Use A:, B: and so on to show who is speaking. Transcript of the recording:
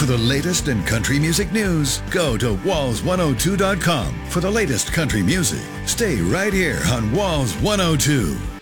A: For the latest in country music news, go to walls102.com. For the latest country music, stay right here on Walls 102.